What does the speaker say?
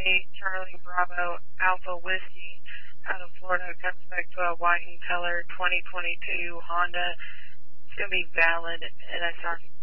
Charlie Bravo Alpha Whiskey out of Florida. Comes back to a white and color 2022 Honda. It's going to be valid, and I started